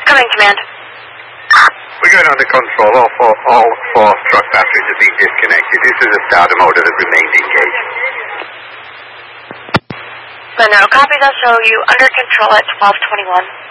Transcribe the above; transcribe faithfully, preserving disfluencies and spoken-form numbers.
Coming, command. We're going under control. All four, all four truck batteries have been disconnected. This is a starter motor that remained engaged. Sentinel, copies. I'll show you under control at twelve twenty-one.